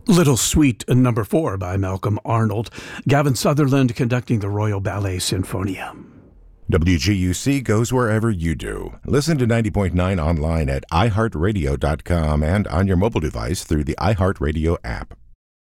Little Suite number 4 by Malcolm Arnold. Gavin Sutherland conducting the Royal Ballet Sinfonia. WGUC goes wherever you do. Listen to 90.9 online at iHeartRadio.com and on your mobile device through the iHeartRadio app.